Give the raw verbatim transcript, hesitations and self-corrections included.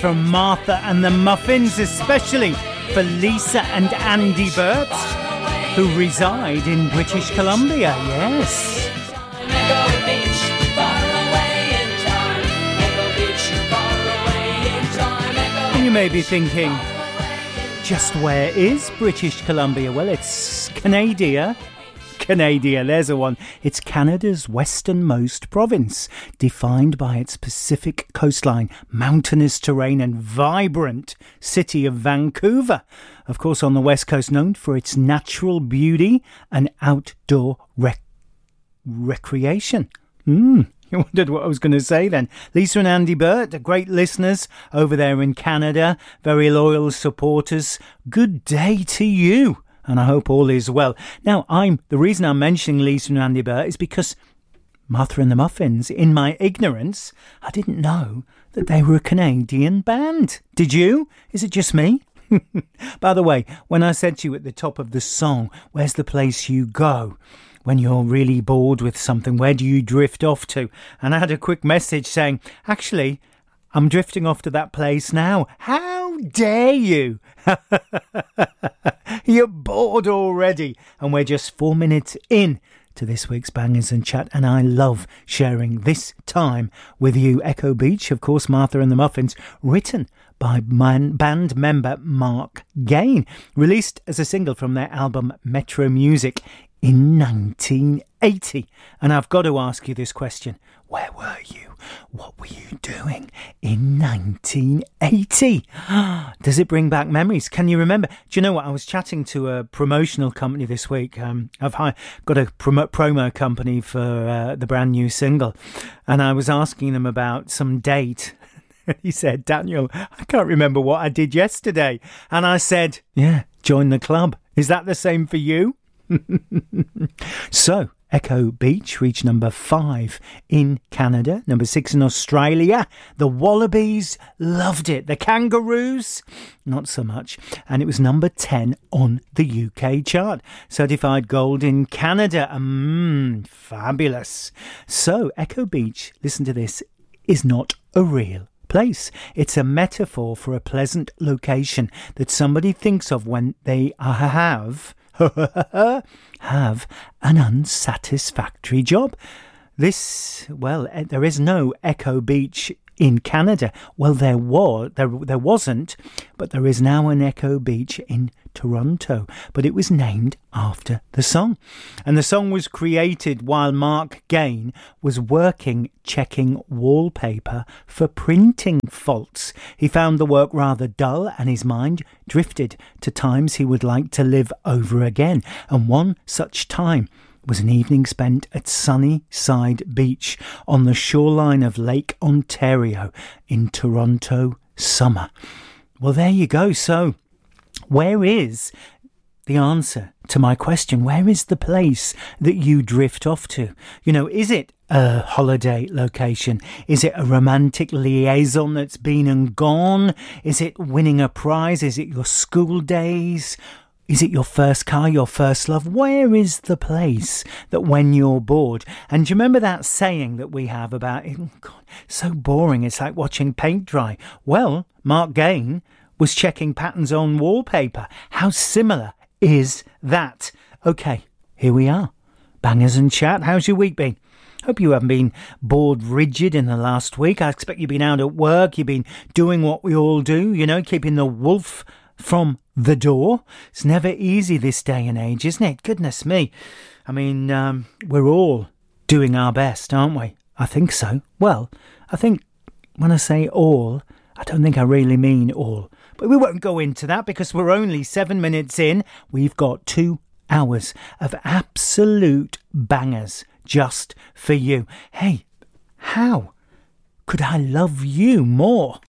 from Martha and the Muffins, especially for Lisa and Andy Burt, who reside in British Columbia. Yes. And you may be thinking, just where is British Columbia? Well, it's Canada. Canada, there's a one. It's Canada's westernmost province, defined by its Pacific coastline, mountainous terrain and vibrant city of Vancouver. Of course, on the west coast, known for its natural beauty and outdoor rec- recreation. Hmm. You wondered what I was going to say then. Lisa and Andy Burt, great listeners over there in Canada, very loyal supporters. Good day to you, and I hope all is well. Now, I'm the reason I'm mentioning Lisa and Andy Burt is because Martha and the Muffins, in my ignorance, I didn't know that they were a Canadian band. Did you? Is it just me? By the way, when I said to you at the top of the song, where's the place you go when you're really bored with something? Where do you drift off to? And I had a quick message saying, actually, I'm drifting off to that place now. How dare you? You're bored already. And we're just four minutes in to this week's Bangers and Chat, and I love sharing this time with you. Echo Beach, of course, Martha and the Muffins, written by man, band member Mark Gain, released as a single from their album Metro Music in nineteen eighty. And I've got to ask you this question. Where were you? What were you doing in nineteen eighty? Does it bring back memories? Can you remember? Do you know what? I was chatting to a promotional company this week. Um, I've got a promo, promo company for uh, the brand new single. And I was asking them about some date. He said, Daniel, I can't remember what I did yesterday. And I said, yeah, join the club. Is that the same for you? So, Echo Beach reached number five in Canada, number six in Australia. The Wallabies loved it. The Kangaroos, not so much. And it was number ten on the U K chart. Certified gold in Canada. Mmm, fabulous. So, Echo Beach, listen to this, is not a real place. It's a metaphor for a pleasant location that somebody thinks of when they have... have an unsatisfactory job. This, well, there is no Echo Beach in Canada. Well, there was, there, there wasn't, but there is now an Echo Beach in Toronto, but it was named after the song. And the song was created while Mark Gain was working checking wallpaper for printing faults. He found the work rather dull and his mind drifted to times he would like to live over again. And one such time was an evening spent at Sunnyside Beach on the shoreline of Lake Ontario in Toronto summer. Well, there you go. So, where is the answer to my question? Where is the place that you drift off to? You know, is it a holiday location? Is it a romantic liaison that's been and gone? Is it winning a prize? Is it your school days? Is it your first car, your first love? Where is the place that when you're bored? And do you remember that saying that we have about, oh God, so boring, it's like watching paint dry? Well, Mark Gain was checking patterns on wallpaper. How similar is that? Okay, here we are. Bangers and Chat. How's your week been? Hope you haven't been bored rigid in the last week. I expect you've been out at work. You've been doing what we all do, you know, keeping the wolf from the door. It's never easy this day and age, isn't it? Goodness me. I mean, um, we're all doing our best, aren't we? I think so. Well, I think when I say all, I don't think I really mean all. But we won't go into that because we're only seven minutes in. We've got two hours of absolute bangers just for you. Hey, how could I love you more?